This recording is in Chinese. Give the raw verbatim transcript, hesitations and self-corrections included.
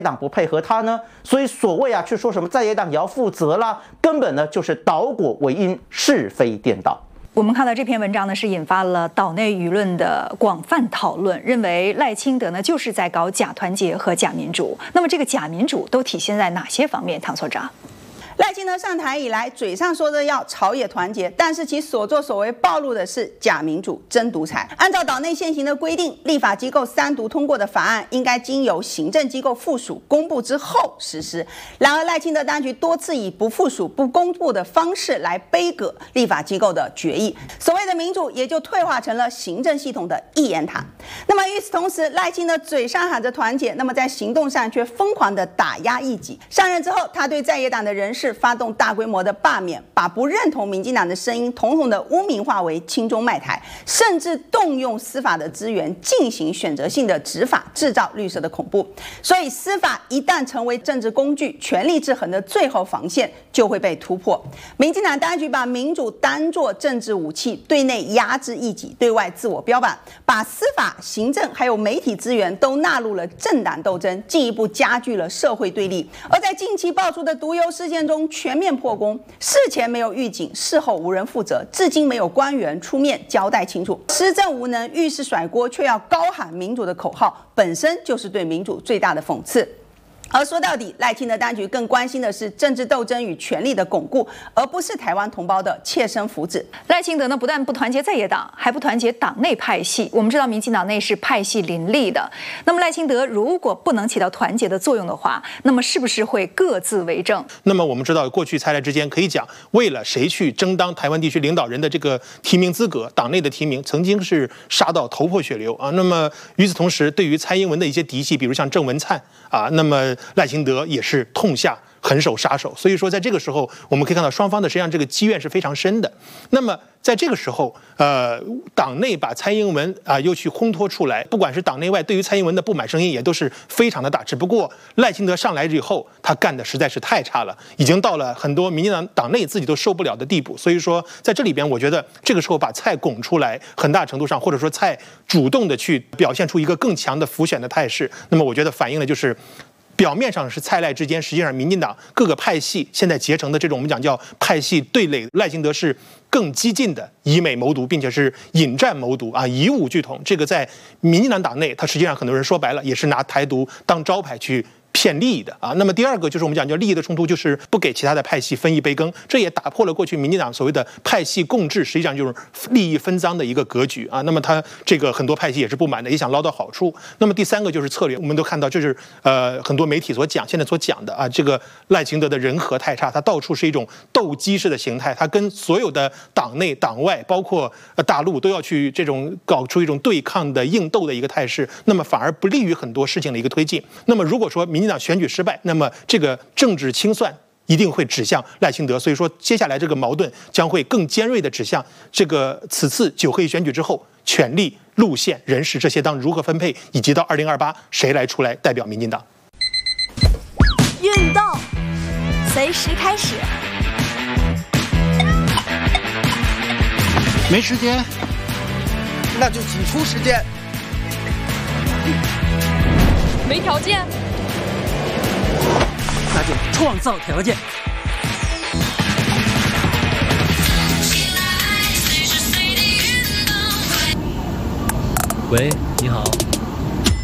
党不配合他呢？所以所谓啊，去说什么在野党也要负责啦，根本呢就是倒果为因，是非颠倒。 我们看到这篇文章呢，是引发了岛内舆论的广泛讨论，认为赖清德呢就是在搞假团结和假民主。那么这个假民主都体现在哪些方面？唐所长。 赖清德上台以来，嘴上说着要朝野团结，但是其所作所为暴露的是假民主、真独裁。按照岛内现行的规定，立法机构三读通过的法案，应该经由行政机构附属公布之后实施。然而，赖清德当局多次以不附属、不公布的方式来杯葛立法机构的决议，所谓的民主也就退化成了行政系统的一言堂。那么与此同时，赖清德嘴上喊着团结，那么在行动上却疯狂的打压异己。上任之后，他对在野党的人士发动大规模的罢免，把不认同民进党的声音统统的污名化为亲中卖台，甚至动用司法的资源进行选择性的执法，制造绿色的恐怖。所以司法一旦成为政治工具，权力制衡的最后防线就会被突破。民进党当局把民主当作政治武器，对内压制异己，对外自我标榜，把司法、行政还有媒体资源都纳入了政党斗争，进一步加剧了社会对立。而在近期爆出的毒油事件中，全面破功，事前没有预警，事后无人负责，至今没有官员出面交代清楚，施政无能，遇事甩锅，却要高喊民主的口号，本身就是对民主最大的讽刺。而说到底，赖清德当局更关心的是政治斗争与权力的巩固，而不是台湾同胞的切身福祉。 赖清德呢，不但不团结在野党，还不团结党内派系。我们知道，民进党内是派系林立的。那么，赖清德如果不能起到团结的作用的话，那么是不是会各自为政？ 那么我们知道，过去蔡赖之间可以讲，为了谁去争当台湾地区领导人的这个提名资格，党内的提名曾经是杀到头破血流啊。那么与此同时，对于蔡英文的一些嫡系，比如像郑文灿啊，那么赖清德也是痛下狠手杀手，所以说在这个时候，我们可以看到双方的实际上这个积怨是非常深的。那么在这个时候，呃，党内把蔡英文啊、呃、又去烘托出来，不管是党内外对于蔡英文的不满声音也都是非常的大。只不过赖清德上来以后，他干的实在是太差了，已经到了很多民进党党内自己都受不了的地步。所以说在这里边，我觉得这个时候把蔡拱出来，很大程度上或者说蔡主动的去表现出一个更强的辅选的态势，那么我觉得反映的就是。表面上是蔡赖之间，实际上民进党各个派系现在结成的这种我们讲叫派系对垒，赖清德是更激进的以美谋独，并且是引战谋独啊，以武拒统。这个在民进党党内，他实际上很多人说白了也是拿台独当招牌去骗利益的啊。那么第二个就是我们讲叫利益的冲突，就是不给其他的派系分一杯羹，这也打破了过去民进党所谓的派系共治，实际上就是利益分赃的一个格局啊。那么他这个很多派系也是不满的，也想捞到好处。那么第三个就是策略，我们都看到这是呃很多媒体所讲，现在所讲的啊，这个赖清德的人和太差，他到处是一种斗鸡式的形态，他跟所有的党内党外，包括呃大陆都要去这种搞出一种对抗的硬斗的一个态势，那么反而不利于很多事情的一个推进。那么如果说民进党选举失败，那么这个政治清算一定会指向赖清德，所以说接下来这个矛盾将会更尖锐的指向这个此次九合一选举之后，权力、路线、人事这些当如何分配，以及到二零二八谁来出来代表民进党。 运动随时开始， 没时间， 那就挤出时间。 没条件， 那就创造条件。 喂，你好。